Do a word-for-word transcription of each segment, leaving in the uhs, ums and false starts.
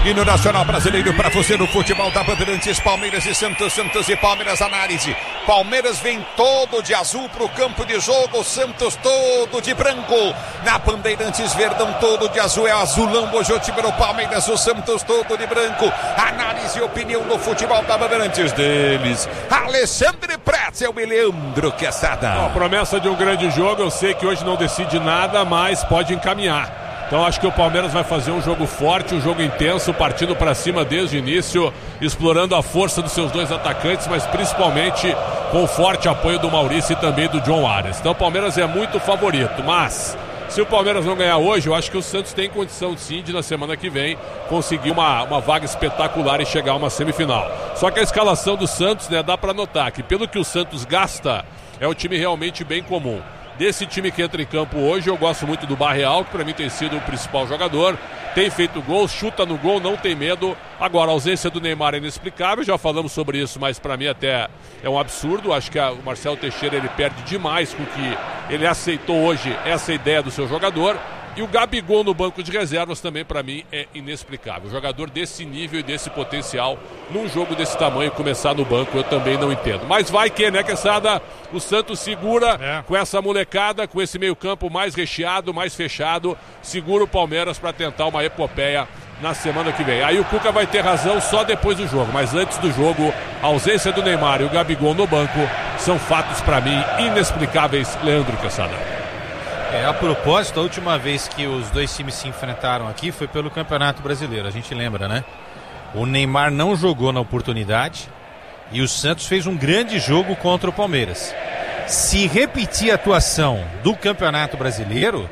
hino nacional brasileiro para você no futebol da Bandeirantes. Palmeiras e Santos, Santos e Palmeiras, análise. Palmeiras vem todo de azul pro campo de jogo, Santos todo de branco. Na Bandeirantes, Verdão todo de azul, é azulão hoje o time do Palmeiras, o Santos todo de branco. Análise e opinião no futebol da Bandeirantes deles. Alexandre Pretzel e Leandro Quesada. A promessa de um grande jogo, eu sei que hoje não decide nada, mas pode encaminhar. Então acho que o Palmeiras vai fazer um jogo forte, um jogo intenso, partindo para cima desde o início, explorando a força dos seus dois atacantes, mas principalmente com o forte apoio do Maurício e também do John Arias. Então o Palmeiras é muito favorito, mas se o Palmeiras não ganhar hoje, eu acho que o Santos tem condição sim de na semana que vem conseguir uma, uma vaga espetacular e chegar a uma semifinal. Só que a escalação do Santos, né, dá para notar que pelo que o Santos gasta, é um time realmente bem comum. Desse time que entra em campo hoje, eu gosto muito do Barreal, que para mim tem sido o principal jogador. Tem feito gol, chuta no gol, não tem medo. Agora, a ausência do Neymar é inexplicável, já falamos sobre isso, mas para mim até é um absurdo. Acho que a, o Marcelo Teixeira ele perde demais com que ele aceitou hoje essa ideia do seu jogador. E o Gabigol no banco de reservas também para mim é inexplicável. Jogador desse nível e desse potencial, num jogo desse tamanho, começar no banco eu também não entendo. Mas vai que, né, Quesada? O Santos segura é. com essa molecada, com esse meio campo mais recheado, mais fechado, segura o Palmeiras para tentar uma epopeia na semana que vem. Aí o Cuca vai ter razão só depois do jogo, mas antes do jogo, a ausência do Neymar e o Gabigol no banco são fatos para mim inexplicáveis, Leandro Quesada. É, a propósito, a última vez que os dois times se enfrentaram aqui foi pelo Campeonato Brasileiro, a gente lembra, né? O Neymar não jogou na oportunidade e o Santos fez um grande jogo contra o Palmeiras. Se repetir a atuação do Campeonato Brasileiro,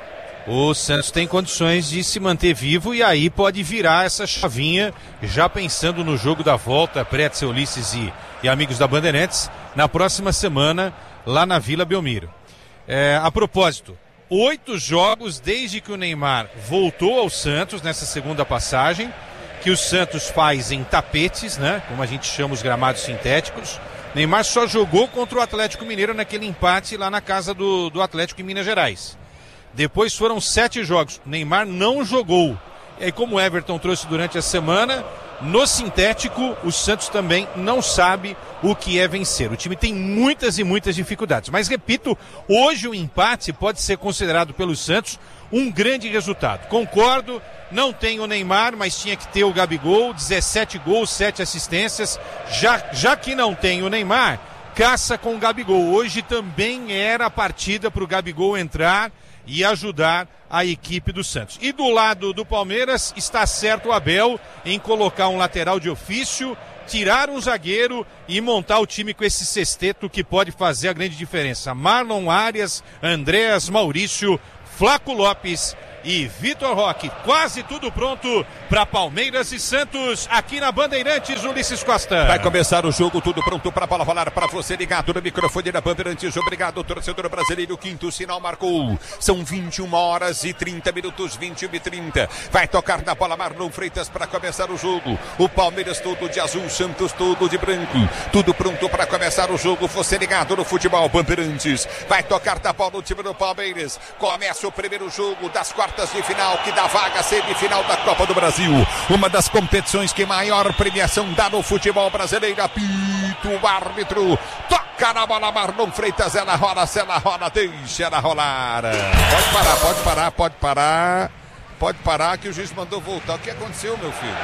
o Santos tem condições de se manter vivo e aí pode virar essa chavinha, já pensando no jogo da volta, Pretzel, Ulisses e, e amigos da Bandeirantes, na próxima semana, lá na Vila Belmiro. É, a propósito, oito jogos desde que o Neymar voltou ao Santos nessa segunda passagem, que o Santos faz em tapetes, né? Como a gente chama os gramados sintéticos. Neymar só jogou contra o Atlético Mineiro naquele empate lá na casa do, do Atlético em Minas Gerais. Depois foram sete jogos. Neymar não jogou. E aí, como o Everton trouxe durante a semana, no sintético, o Santos também não sabe o que é vencer. O time tem muitas e muitas dificuldades. Mas, repito, hoje o empate pode ser considerado pelo Santos um grande resultado. Concordo, não tem o Neymar, mas tinha que ter o Gabigol, dezessete gols, sete assistências. Já, já que não tem o Neymar, caça com o Gabigol. Hoje também era a partida para o Gabigol entrar e ajudar a equipe do Santos. E do lado do Palmeiras está certo o Abel em colocar um lateral de ofício, tirar um zagueiro e montar o time com esse sexteto que pode fazer a grande diferença. Marlon Arias, Andréas, Maurício, Flaco Lopes e Vitor Roque. Quase tudo pronto para Palmeiras e Santos aqui na Bandeirantes, Ulisses Costa. Vai começar o jogo, tudo pronto para a bola rolar para você ligado no microfone da Bandeirantes. Obrigado, torcedor brasileiro. O quinto sinal marcou. São vinte e uma horas e trinta minutos, vinte e uma e trinta. Vai tocar na bola Marlon Freitas para começar o jogo. O Palmeiras todo de azul, Santos todo de branco. Tudo pronto para começar o jogo. Você ligado no futebol Bandeirantes. Vai tocar na bola o time do Palmeiras. Começa o primeiro jogo das quartas de final que dá vaga semifinal da Copa do Brasil. Uma das competições que maior premiação dá no futebol brasileiro. Apito o árbitro. Toca na bola Marlon Freitas. Ela rola, se ela rola, deixa ela rolar. Pode parar, pode parar, pode parar. Pode parar que o juiz mandou voltar. O que aconteceu, meu filho?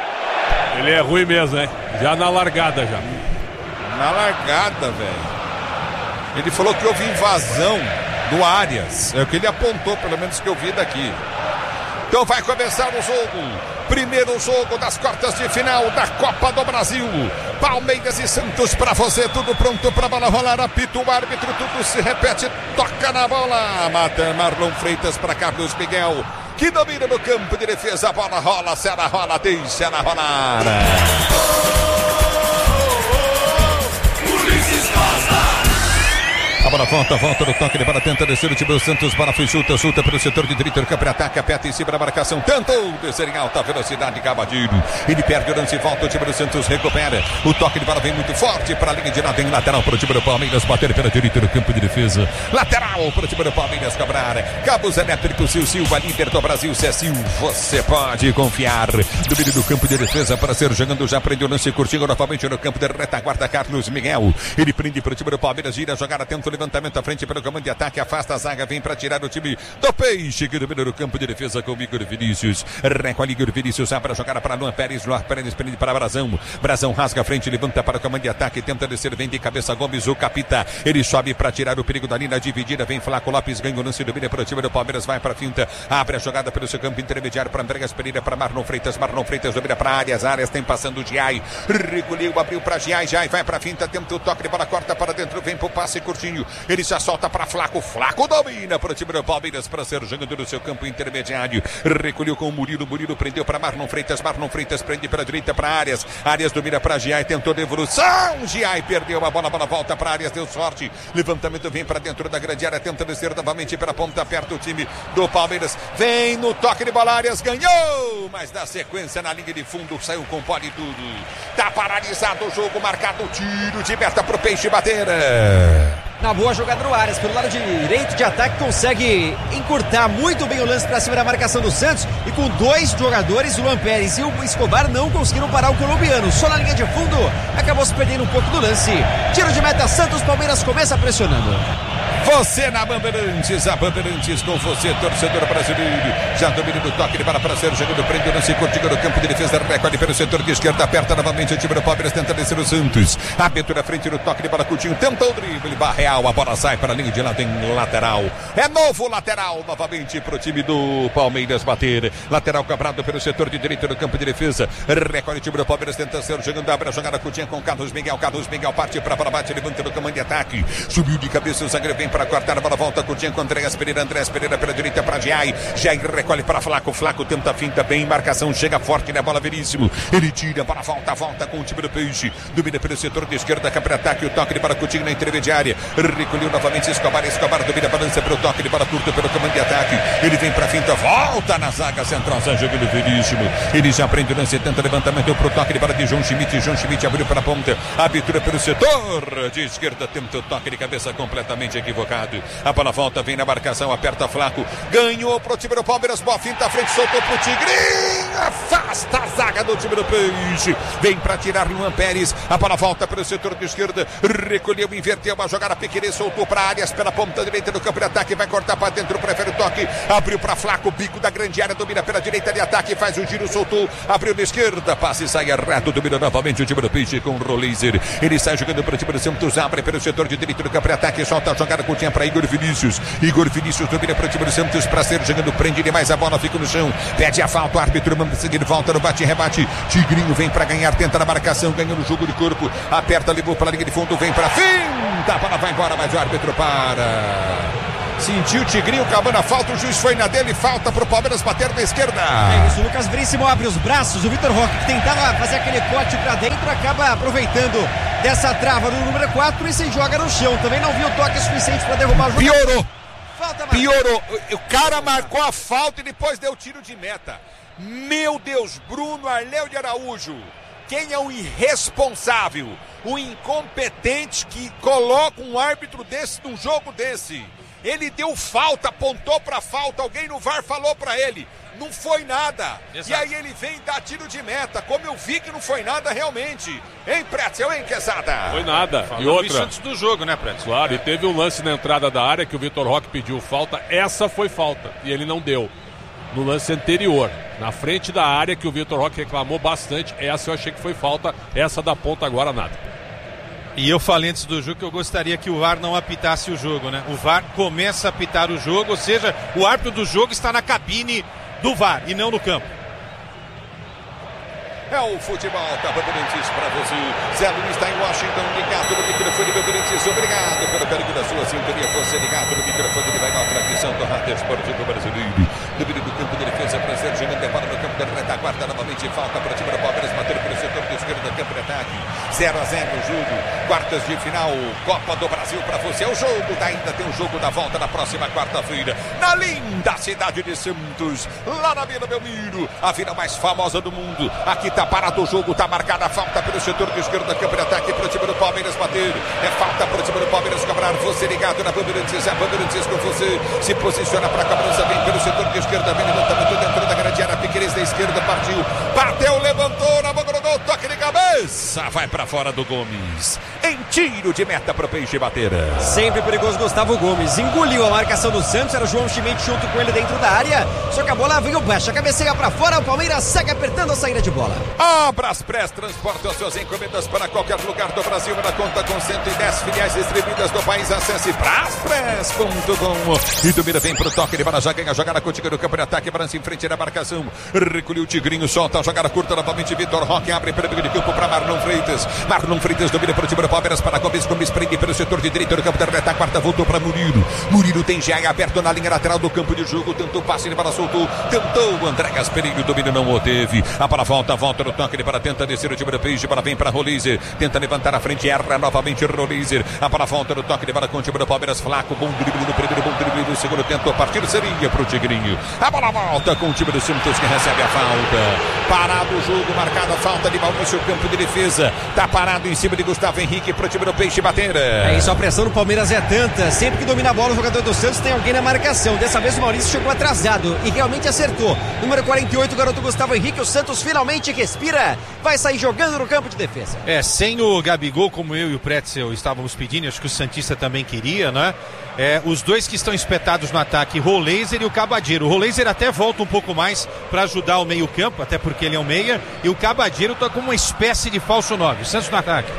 Ele é ruim mesmo, hein? Já na largada já. Na largada, velho. Ele falou que houve invasão do Arias. É o que ele apontou, pelo menos que eu vi daqui. Então vai começar o jogo. Primeiro jogo das quartas de final da Copa do Brasil. Palmeiras e Santos para você. Tudo pronto para a bola rolar. Apita o árbitro. Tudo se repete. Toca na bola. Mata Marlon Freitas para Carlos Miguel, que domina no campo de defesa. A bola rola. Se ela rola, deixa ela rolar. A bola volta, volta no toque de bola, tenta descer o time do Santos, bola foi chuta, chuta pelo setor de direita, campo ataca, aperta em cima da marcação, tentou descer em alta velocidade, Gabadinho, ele perde o lance, volta, o time do Santos recupera, o toque de bola vem muito forte para a linha de lado, em lateral para o time do Palmeiras, bater pela direita no campo de defesa, lateral para o time do Palmeiras cobrar, cabos elétricos, Sil Silva, líder do Brasil, Cecil, você pode confiar, domínio do campo de defesa para ser jogando, já prendeu o lance, curtinho novamente no campo de retaguarda, Carlos Miguel, ele prende para o time do Palmeiras, gira, jogar atento, levantamento à frente pelo comando de ataque, afasta a zaga, vem para tirar o time do Peixe, que domina no campo de defesa com o Igor Vinícius, recolhe Igor Vinícius, abre a jogada para Luan Pérez, Luan Pérez prende para Brazão, Brazão rasga a frente, levanta para o comando de ataque, tenta descer, vem de cabeça Gomes, o capita, ele sobe para tirar o perigo da linha dividida, vem Flaco Lopes, ganha o lance, domina para o time do Palmeiras, vai para a finta, abre a jogada pelo seu campo intermediário para Andreas Pereira, para Marlon Freitas, Marlon Freitas domina para áreas, áreas tem passando o Giai, recolheu, abriu para Giai, Giai vai para a finta, tenta o toque de bola, corta para dentro, vem para o passe curtinho, ele já solta para Flaco, Flaco domina para o time do Palmeiras para ser jogador do seu campo intermediário, recolheu com o Murilo, Murilo prendeu para Marlon Freitas, Marlon Freitas prende para a direita para Arias, Arias domina para Giai, tentou devolução, Giai perdeu a bola, a bola volta para Arias, deu sorte, levantamento vem para dentro da grande área, tenta descer novamente pela ponta, aperta o time do Palmeiras, vem no toque de bola, Arias ganhou, mas na sequência na linha de fundo saiu com pole tudo, tá paralisado o jogo, marcado o tiro de meta pro Peixe bater. Na boa jogada no Arias, pelo lado direito de ataque, consegue encurtar muito bem o lance para cima da marcação do Santos, e com dois jogadores, o Luan Pérez e o Escobar, não conseguiram parar o colombiano, só na linha de fundo, acabou se perdendo um pouco do lance. Tiro de meta Santos, Palmeiras começa pressionando. Você na Bandeirantes, a Bandeirantes com você, torcedor brasileiro, já domina do toque de bola para ser jogando, prende o lance curtinho no campo de defesa, recolhe pelo setor de esquerda, aperta novamente o time do Palmeiras, tenta descer o Santos, abertura frente no toque de bola curtinho, tenta o drible, Barreal, a bola sai para a linha de lado em lateral, é novo lateral, novamente para o time do Palmeiras bater, lateral cobrado pelo setor de direita no campo de defesa, recolhe o time do Palmeiras, tenta ser jogando, abre a jogada curtinha com Carlos Miguel, Carlos Miguel parte para para bate, levanta no comando de ataque, subiu de cabeça o zagueiro, vem para cortar a bola, volta curtinha com Andreas Pereira, Andreas Pereira pela direita para Giai, Giai recolhe para Flaco, Flaco tenta a finta bem, marcação chega forte na bola, Veríssimo, ele tira para volta, volta com o time do Peixe, domina pelo setor de esquerda, para ataque, o toque de bola curtinho na intermediária, recolheu novamente Escobar, Escobar domina, balança pelo toque de bola curta pelo comando de ataque, ele vem para a finta, volta na zaga central, já jogando Veríssimo, ele já prende o lance, tenta levantamento pro toque de bola de João Schmidt, João Schmidt abriu para a ponta, abertura pelo setor de esquerda, tenta o toque de cabeça completamente equivocado. A bola volta, vem na marcação, aperta Flaco, ganhou pro time do Palmeiras, boa finta à frente, soltou pro Tigrinho, afasta a zaga do time do Peixe, vem pra tirar Luan Pérez, a bola volta pelo setor de esquerda, recolheu, inverteu a jogada pequena, soltou pra Arias pela ponta direita do campo de ataque, vai cortar pra dentro, prefere o toque, abriu pra Flaco, bico da grande área, domina pela direita de ataque, faz o giro, soltou, abriu na esquerda, passe e sai errado, domina novamente o time do Peixe com o Roleiser, ele sai jogando pro time do Santos, abre pelo setor de direita do campo de ataque, solta a jogada curtinha pra Igor Vinícius, Igor Vinícius domina para o time do Santos, para ser jogando, prende demais a bola, fica no chão, pede a falta, o árbitro manda seguir, volta no bate-rebate, Tigrinho vem para ganhar, tenta na marcação, ganha no jogo de corpo, aperta, levou para a linha de fundo, vem para fim, a bola vai embora, mas o árbitro para. Sentiu o Tigrinho, acabando a falta, o juiz foi na dele, falta pro Palmeiras bater na esquerda. É isso, o Lucas Veríssimo abre os braços, o Vitor Roque, que tentava fazer aquele corte pra dentro, acaba aproveitando dessa trava do número quatro e se joga no chão. Também não viu o toque suficiente pra derrubar o jogo. Piorou, falta piorou, o cara marcou a falta e depois deu tiro de meta. Meu Deus, Bruno Arleu de Araújo, quem é o irresponsável, o incompetente que coloca um árbitro desse num jogo desse? Ele deu falta, apontou pra falta, alguém no V A R falou pra ele, não foi nada. Exato. E aí ele vem dar tiro de meta, como eu vi que não foi nada realmente. Hein, Pretzel, hein, Quesada? Foi nada. Falou e outra, isso antes do jogo, né, Pretzel? Claro, é. E teve um lance na entrada da área que o Vitor Roque pediu falta, essa foi falta, e ele não deu. No lance anterior, na frente da área que o Vitor Roque reclamou bastante, essa eu achei que foi falta, essa da ponta agora nada. E eu falei antes do jogo que eu gostaria que o V A R não apitasse o jogo, né? O V A R começa a apitar o jogo, ou seja, o árbitro do jogo está na cabine do V A R e não no campo. É o futebol, tá Bandeirantes pra você. Zé Luiz está em Washington, ligado no microfone Bandeirantes. Obrigado pelo carinho da sua sintonia. Você ligado no microfone, ele vai na transmissão do Rádio Esportivo Brasileiro. No meio do campo de defesa, pra ser jogando, depara no campo campo de retaguarda, novamente falta para o time do Palmeiras, bater pelo setor do esquerdo do campo de ataque. zero a zero o jogo, quartas de final, Copa do Brasil para você. É o jogo, ainda tem o jogo da volta na próxima quarta-feira, na linda cidade de Santos, lá na Vila Belmiro, a vila mais famosa do mundo. Aqui tá parado o jogo, tá marcada a falta pelo setor do esquerdo do campo de ataque para o time do Palmeiras bater. É falta para o time do Palmeiras cobrar. Você ligado na Bandeirantes, a Bandeirantes com você, se posiciona para a cobrança, vem pelo setor de esquerda, vem levantamento dentro da grande área, Piquerez da esquerda, partiu, bateu, levantou, na boca do toque de cabeça, vai para fora do Gomes, em tiro de meta para o Peixe bater. Sempre perigoso Gustavo Gomes, engoliu a marcação do Santos, era o João Schmidt junto com ele dentro da área, só que a bola veio baixa, cabeceia para fora, o Palmeiras segue apertando a saída de bola. A Braspress transporta as suas encomendas para qualquer lugar do Brasil, na conta com cento e dez filiais distribuídas do país. Acesse braspress ponto com e do Mira vem pro toque de bola, já ganha a jogada contigo no campo de ataque, balança em frente da marcação, recolheu o Tigrinho, solta a jogada curta novamente, Vitor Roque abre pelo meio de campo para Marlon Freitas, Marlon Freitas domina para o time do Palmeiras, para Gomes, Gomes prende pelo setor de direito do campo da retaguarda, voltou para Murilo, Murilo tem G A aberto na linha lateral do campo de jogo, tentou passe de bola, soltou, tentou, André Gasperini, o domínio não o teve, a bola volta, volta no toque de bola, tenta descer o time do Peixe, a bola vem para Rolizer, tenta levantar a frente, erra novamente Rolizer, a bola volta no toque de bola com o time do Palmeiras, Flaco, bom drible no primeiro, bom drible no segundo, tentou partir, seria pro Tigrinho, a bola volta com o time do Santos que recebe a falta, parado o jogo, marcada a falta de Maurício, campo de defesa, tá parado em cima de Gustavo Henrique pro time do Peixe bater. É isso, a pressão do Palmeiras é tanta, sempre que domina a bola o jogador do Santos tem alguém na marcação, dessa vez o Maurício chegou atrasado e realmente acertou, número quarenta e oito, o garoto Gustavo Henrique, o Santos finalmente respira, vai sair jogando no campo de defesa. É, sem o Gabigol, como eu e o Pretzel estávamos pedindo, acho que o Santista também queria, né? É, os dois que estão espetados no ataque, Rolizer e o Cabadeiro. O Rolizer até volta um pouco mais para ajudar o meio campo, até porque ele é um meia, e o Cabadeiro está como uma espécie de falso nove. Santos no ataque.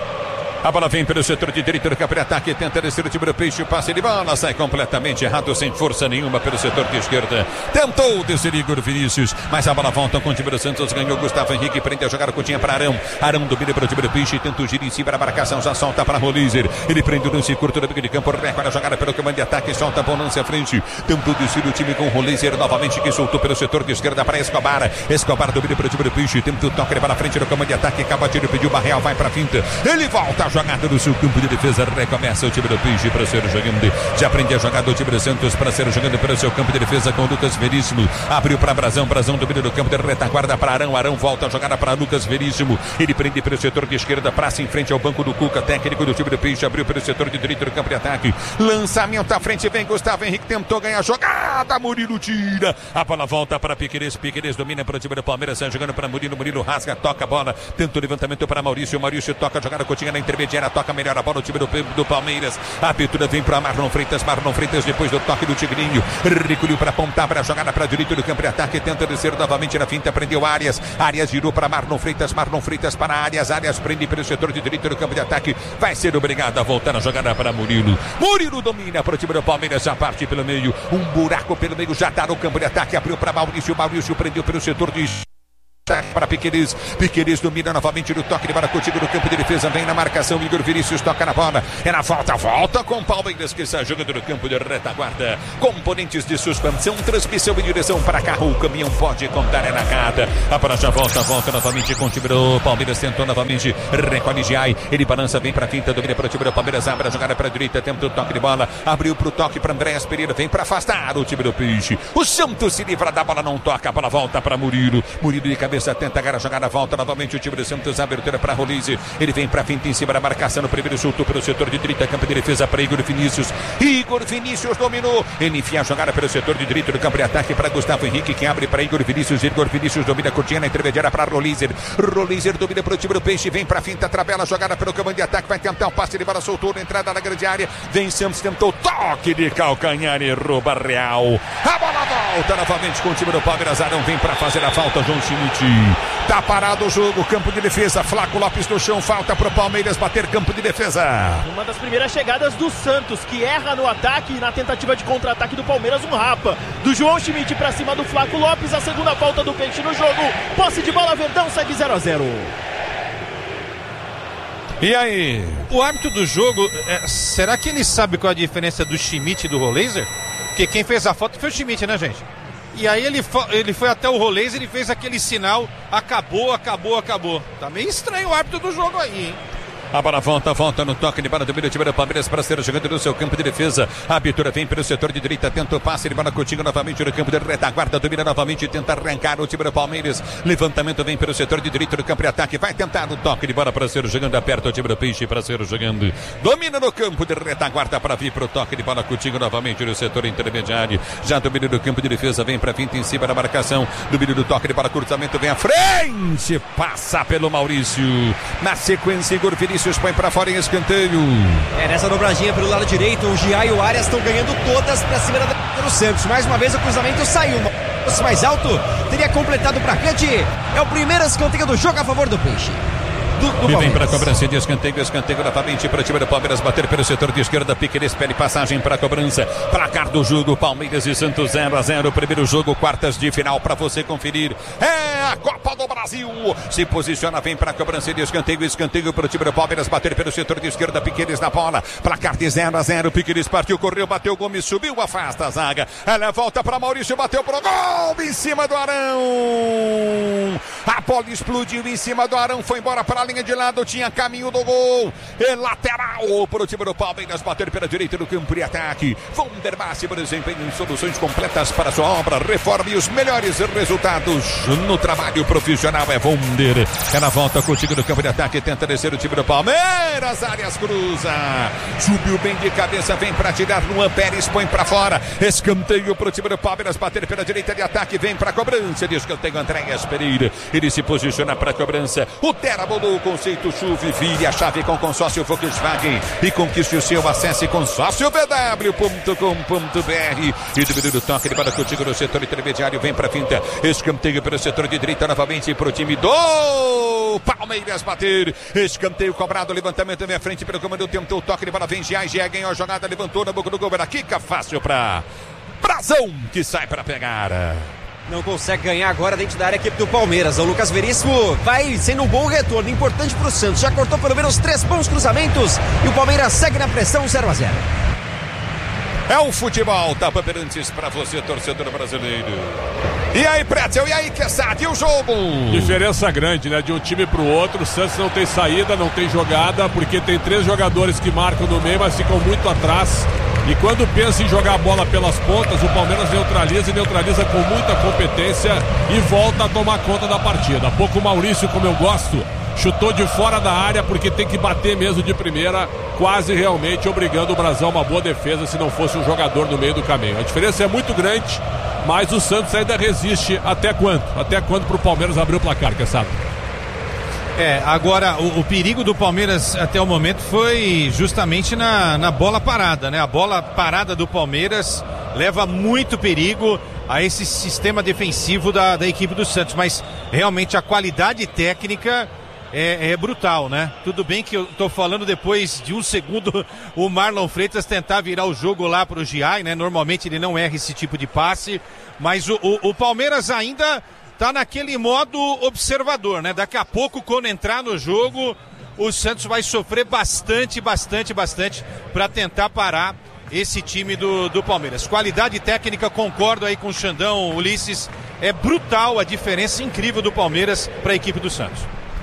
A bola vem pelo setor de direito do campo de ataque, tenta descer o time do Peixe, passe de bola, sai completamente errado, sem força nenhuma pelo setor de esquerda. Tentou descer Igor Vinícius, mas a bola volta com o time do Santos, ganhou Gustavo Henrique, prende a jogada, Coutinho para Arão. Arão domina para o time do Peixe, tenta o giro em cima da marcação, já solta para Rolizer. Ele prende o lance curto do bico de campo, recolhe a jogada pelo comando de ataque, solta a bola lance à frente. Tentou descer o time com o Rolizer novamente, que soltou pelo setor de esquerda para Escobar. Escobar domina para o time do Peixe, tenta o toque para frente no comando de ataque, Cabadeiro pediu, Barreal vai para a finta. Ele volta. Jogada no seu campo de defesa, recomeça o time do Peixe para ser jogando, já aprende a jogar do time do Santos para ser jogando pelo seu campo de defesa com o Lucas Veríssimo, abriu para Brazão, Brazão domina do campo de retaguarda para Arão, Arão volta a jogada para Lucas Veríssimo, ele prende pelo setor de esquerda, praça em frente ao banco do Cuca, técnico do time do Peixe, abriu pelo setor de direito do campo de ataque, lançamento à frente, vem Gustavo Henrique, tentou ganhar a jogada, Murilo tira, a bola volta para Piquerez, Piquerez domina para o time do Palmeiras, sai jogando para Murilo, Murilo rasga, toca a bola, tenta o levantamento para Maurício, Maurício toca a jogada, Coutinho na intermediária, toca melhor a bola, o time do, do Palmeiras, a abertura vem para Marlon Freitas, Marlon Freitas depois do toque do Tigrinho, recolheu para apontar para a jogada para direito do campo de ataque, tenta descer novamente na finta, prendeu Arias, Arias girou para Marlon Freitas, Marlon Freitas para Arias, Arias prende pelo setor de direito do campo de ataque, vai ser obrigado a voltar a jogada para Murilo, Murilo domina para o time do Palmeiras, a parte pelo meio, um buraco pelo meio, já está no campo de ataque, abriu para Maurício, Maurício prendeu pelo setor de para Piquerez, Piquerez domina novamente no toque de bola contigo no campo de defesa, vem na marcação, Igor Vinícius toca na bola, é na volta, volta com o Palmeiras que está jogando no campo de retaguarda, componentes de suspensão, transmissão e direção para carro, o caminhão pode contar é na cada, a bola já volta, volta novamente com o time do Palmeiras, tentou novamente, recolhe Giai, ele balança, vem para a finta, domina para o time do Palmeiras, abre a jogada para a direita, tenta o toque de bola, abriu para o toque para Andréas Pereira, vem para afastar o time do Peixe, o Santos se livra da bola, não toca, a bola volta para Murilo, Murilo de cabeça, tenta a jogada, volta novamente o time do Santos, abertura para Rolizer, ele vem para frente em cima da marcação, no primeiro soltou pelo setor de direita, campo de defesa para Igor Vinícius, Igor Vinícius dominou, ele enfia a jogada pelo setor de direito do campo de ataque para Gustavo Henrique, que abre para Igor Vinícius, Igor Vinícius domina, Coutinho na intermediária para Rolizer, Rolizer domina para o time do Peixe, vem para a finta, tabela, jogada pelo comando de ataque, vai tentar um passe de bola, soltou na entrada da grande área, vem Santos, tentou toque de calcanhar e rouba Real, a bola volta novamente com o time do Palmeiras, Arão vem para fazer a falta, João Schmidt, tá parado o jogo, campo de defesa, Flaco Lopes no chão, falta pro Palmeiras bater campo de defesa. Uma das primeiras chegadas do Santos, que erra no ataque e na tentativa de contra-ataque do Palmeiras, um rapa do João Schmidt pra cima do Flaco Lopes, a segunda falta do Peixe no jogo, posse de bola, Verdão segue zero a zero. E aí? O árbitro do jogo, é, será que ele sabe qual a diferença do Schmidt e do Rolizer? Porque quem fez a falta foi o Schmidt, né, gente? E aí ele, ele foi até o Rolês e ele fez aquele sinal, acabou, acabou, acabou. Tá meio estranho o árbitro do jogo aí, hein? A bola volta, volta no toque de bola do meio time do Palmeiras para ser jogando no seu campo de defesa. A abertura vem pelo setor de direita, tenta o passe de bola Coutinho novamente no campo de retaguarda, domina novamente, tenta arrancar o time do Palmeiras. Levantamento vem pelo setor de direita do campo de ataque, vai tentar o toque de bola para ser jogando, aperta o time do Peixe para ser jogando. Domina no campo de retaguarda para vir para o toque de bola Coutinho novamente no setor intermediário. Já domina no campo de defesa, vem para finta em cima da marcação. Domina do toque de bola, cruzamento vem à frente, passa pelo Maurício. Na sequência, Igor Vinícius põe pra fora em escanteio. É, nessa dobradinha pelo lado direito, o Gia e o Arias estão ganhando todas pra cima da do Santos. Mais uma vez o cruzamento saiu. O mais alto teria completado pra frente. É o primeiro escanteio do jogo a favor do Peixe. Do, do e vem para a cobrança de escanteio, escanteio novamente para o time do Palmeiras bater pelo setor de esquerda, Piqueires pede passagem para a cobrança, placar do jogo, Palmeiras e Santos zero a zero, primeiro jogo, quartas de final para você conferir, é a Copa do Brasil, se posiciona, vem para a cobrança de escanteio, escanteio para o time do Palmeiras bater pelo setor de esquerda, Piqueires na bola, placar de zero a zero, Piqueires partiu, correu, bateu, Gomes subiu, afasta a zaga, ela volta para Maurício, bateu pro gol, em cima do Arão, a bola explodiu em cima do Arão, foi embora para a linha de lado, tinha caminho do gol, é lateral para o time do Palmeiras bater pela direita do campo de ataque. Vonder máximo desempenho em soluções completas para sua obra, reforme os melhores resultados no trabalho profissional. É Vonder, é na volta contigo no campo de ataque, tenta descer o time do Palmeiras, Arias cruza, subiu bem de cabeça, vem para tirar, Luan Pérez põe para fora, escanteio para o time do Palmeiras bater pela direita de ataque, vem para a cobrança de escanteio, Andréas Pereira, ele se posiciona para a cobrança, o Tera bolou o conceito chuve, vire a chave com consórcio Volkswagen e conquiste o seu, acesse consórcio b w ponto com ponto b r e do do toque de bola contigo no setor intermediário, vem para a finta, escanteio pelo setor de direita novamente para o time do Palmeiras bater, escanteio cobrado, levantamento vem à frente pelo comando, tentou o toque de bola, vem Gia, Gia ganhou a jogada, levantou na boca do gol, era quica fácil para Brazão, que sai para pegar. Não consegue ganhar agora dentro da área a equipe do Palmeiras. O Lucas Veríssimo vai sendo um bom retorno, importante para o Santos. Já cortou pelo menos três bons cruzamentos e o Palmeiras segue na pressão zero a zero. É o futebol, Tapa Perantes para você, torcedor brasileiro. E aí, Pretzel, e aí, Quesada, e o jogo? Diferença grande, né? De um time pro outro. O Santos não tem saída, não tem jogada, porque tem três jogadores que marcam no meio, mas ficam muito atrás. E quando pensa em jogar a bola pelas pontas, o Palmeiras neutraliza e neutraliza com muita competência e volta a tomar conta da partida. Há pouco o Maurício, como eu gosto, chutou de fora da área porque tem que bater mesmo de primeira, quase realmente obrigando o Brazão a uma boa defesa se não fosse um jogador no meio do caminho. A diferença é muito grande, mas o Santos ainda resiste até quando? Até quando para o Palmeiras abrir o placar, quem sabe? É, agora o, o perigo do Palmeiras até o momento foi justamente na, na bola parada, né? A bola parada do Palmeiras leva muito perigo a esse sistema defensivo da, da equipe do Santos, mas realmente a qualidade técnica é, é brutal, né? Tudo bem que eu tô falando depois de um segundo o Marlon Freitas tentar virar o jogo lá pro Giai, né? Normalmente ele não erra esse tipo de passe, mas o, o, o Palmeiras ainda tá naquele modo observador, né? Daqui a pouco, quando entrar no jogo, o Santos vai sofrer bastante, bastante, bastante para tentar parar esse time do, do Palmeiras. Qualidade técnica, concordo aí com o Xandão, Ulisses, é brutal a diferença incrível do Palmeiras para a equipe do Santos.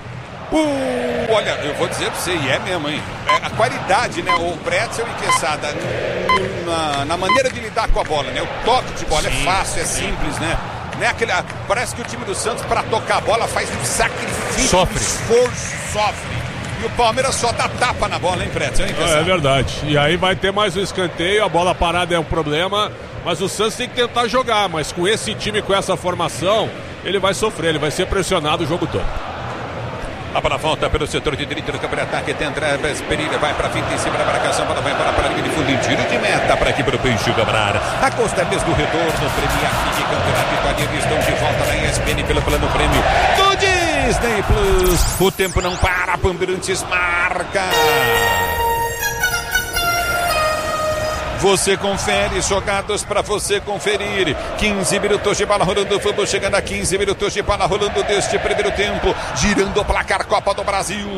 Uh, olha, eu vou dizer pra você, e é mesmo, hein? É a qualidade, né? O Pretzel e Quesada na, na maneira de lidar com a bola, né? O toque de bola sim, é fácil, é simples, né? Né? Aquele, parece que o time do Santos, para tocar a bola, faz um sacrifício, sofre. um esforço, sofre. E o Palmeiras só dá tapa na bola, hein, Pretzel? Hein, é, é verdade. E aí vai ter mais um escanteio, a bola parada é um problema, mas o Santos tem que tentar jogar, mas com esse time, com essa formação, ele vai sofrer, ele vai ser pressionado o jogo todo. A bola volta pelo setor de direita do campo de ataque, tem Andrés Pereira, vai para frente em cima da marcação, a bola vai para a linha de fundo em tiro de meta para aqui para o Peixe Cabral. A Costa mesmo retorno, Premier League, Campeonato Italiano, estão de volta na E S P N pelo plano prêmio do Disney Plus. O tempo não para, Bandeirantes marca. Você confere, jogados para você conferir. quinze minutos de bola rolando, vamos chegando a quinze minutos de bola rolando deste primeiro tempo, girando o placar Copa do Brasil.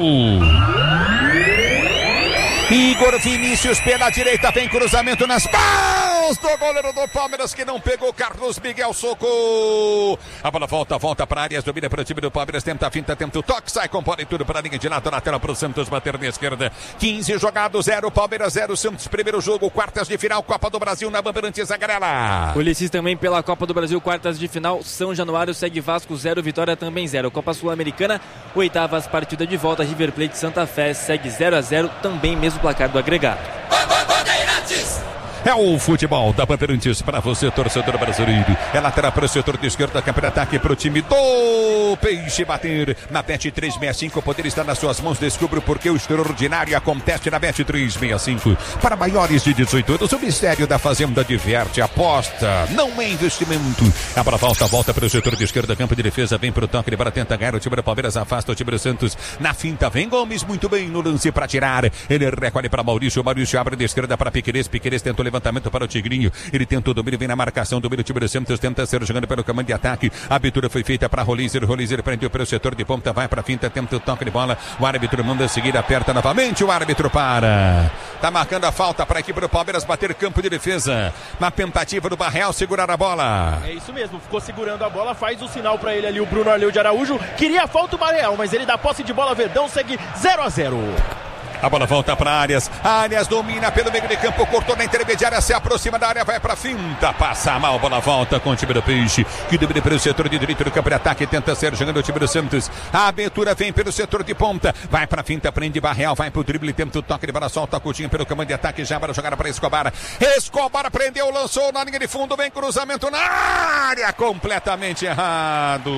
Igor Vinícius pela direita, vem cruzamento nas mãos Deus do goleiro do Palmeiras que não pegou. Carlos Miguel, socorro. A bola volta, volta para áreas, domina para o time do Palmeiras, tenta a finta, tenta o toque, sai, compõe tudo para a linha de lado, lateral para o Santos, bater na esquerda. quinze jogados, zero Palmeiras, zero Santos. Primeiro jogo, quartas de final, Copa do Brasil na Bandeirantes, Zagarela. Ulisses também pela Copa do Brasil, quartas de final, São Januário segue Vasco zero, Vitória também zero. Copa Sul-Americana, oitavas partida de volta, River Plate Santa Fé segue zero a zero, também mesmo placar do agregado. É o futebol da Bandeirantes para você, torcedor brasileiro. É lateral para o setor de esquerda, campo de ataque para o time do Peixe bater. Na Bet trezentos e sessenta e cinco, o poder está nas suas mãos. Descubra porque o extraordinário acontece na Bet trezentos e sessenta e cinco. Para maiores de dezoito anos, o mistério da Fazenda diverte, aposta, não é investimento. A bola volta, volta para o setor de esquerda, campo de defesa, vem para o toque, para tenta ganhar. O time do Palmeiras afasta o time do Santos. Na finta, vem Gomes muito bem no lance para tirar. Ele recolhe para Maurício, Maurício abre de esquerda para Piquerez, Piquerez tentou levantamento para o Tigrinho, ele tentou o domínio, vem na marcação, domínio o time do Santos, tenta ser jogando pelo comando de ataque, a abertura foi feita para Rolizer, Rolizer prendeu pelo setor de ponta, vai para a finta, tenta o toque de bola, o árbitro manda seguir, aperta novamente, o árbitro para, tá marcando a falta para a equipe do Palmeiras bater campo de defesa, na tentativa do Barreal segurar a bola. É isso mesmo, ficou segurando a bola, faz o sinal para ele ali, o Bruno Arleu de Araújo, queria a falta o Barreal, mas ele dá posse de bola, Verdão segue zero a zero. A bola volta para Arias. Arias domina pelo meio de campo, cortou na intermediária, se aproxima da área, vai para finta, passa mal, bola volta com o time do Peixe, que domina pelo setor de direito do campo de ataque, tenta ser jogando o time do Santos. A abertura vem pelo setor de ponta, vai para finta, prende Barreal, vai para o drible, tenta o toque de bola, solta Coutinho pelo comando de ataque, já para jogar para Escobar. Escobar prendeu, lançou na linha de fundo, vem cruzamento na área, completamente errado.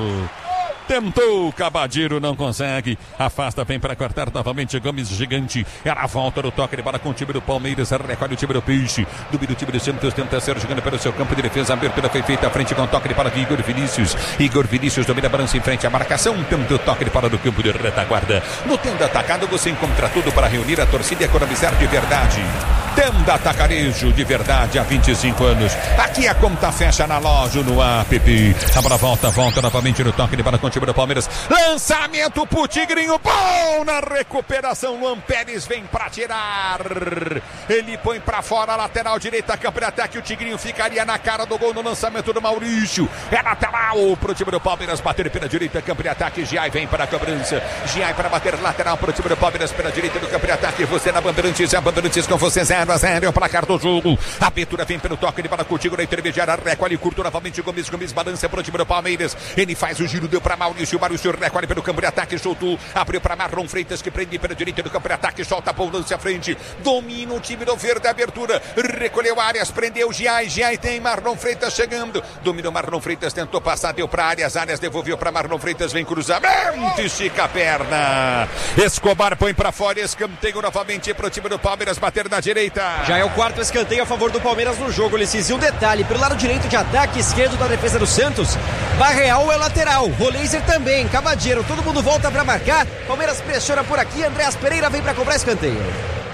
Tentou, Cabadeiro não consegue. Afasta, vem para cortar novamente Gomes gigante. Era a volta do toque de bola com o time do Palmeiras. Recolhe o time do Peixe. Dúvida o time do Santos. Tenta ser jogando pelo seu campo de defesa. A abertura foi feita à frente com o toque de bola de Igor Vinícius. Igor Vinícius domina a balança em frente à marcação. Tenta o toque de bola do campo de retaguarda. No Tenda Atacado você encontra tudo para reunir a torcida e economizar de verdade. Tenda Atacarejo de verdade há vinte e cinco anos. Aqui a conta fecha na loja no app. A bola volta, volta novamente no toque de bola com o time do Palmeiras. Lançamento pro Tigrinho. Bom na recuperação. Luan Pérez vem pra tirar. Ele põe pra fora a lateral direita. Campo de ataque. O Tigrinho ficaria na cara do gol no lançamento do Maurício. É lateral pro time do Palmeiras. Bater pela direita. Campo de ataque. Giai vem para a cobrança. Giai para bater lateral pro time do Palmeiras pela direita do campo de ataque. Você na Bandeirantes. A Bandeirantes com você. zero a zero. É o placar do jogo. A abertura vem pelo toque de bola contigo na intermediária. Recolhe curto novamente. Gomes. Gomes balança pro time do Palmeiras. Ele faz o giro. Deu pra Maurício. Maurício recolhe pelo campo de ataque. Soltou. Abriu pra Marlon Freitas que prende pela direita do campo de ataque. Solta a lance à frente. Domina o time do Verde. Abertura. Recolheu Arias. Prendeu Giai. Giai tem Marlon Freitas chegando. Dominou Marlon Freitas. Tentou passar. Deu pra Arias. Arias devolveu pra Marlon Freitas. Vem cruzamento. Estica a perna. Escobar põe pra fora. Escanteio novamente pro time do Palmeiras bater na direita. Já é o quarto escanteio a favor do Palmeiras no jogo, Ulisses. E um detalhe, pelo lado direito de ataque, esquerdo da defesa do Santos, Barreal é lateral, Rolizer também, Cabadeiro, todo mundo volta pra marcar, Palmeiras pressiona por aqui, Andréas Pereira vem pra cobrar escanteio.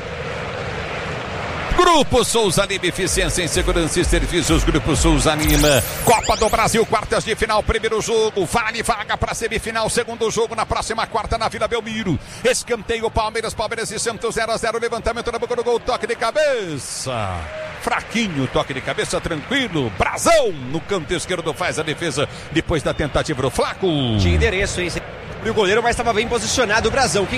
Grupo Souza Lima, eficiência em segurança e serviços. Grupo Souza Lima, Copa do Brasil, quartas de final, primeiro jogo, vale vaga para semifinal, segundo jogo na próxima quarta na Vila Belmiro. Escanteio Palmeiras, Palmeiras e Santos zero a zero, levantamento na boca do gol, toque de cabeça. Fraquinho, toque de cabeça, tranquilo. Brazão no canto esquerdo faz a defesa depois da tentativa do Flaco. Tinha endereço, hein? E o goleiro, mas estava bem posicionado o Brazão.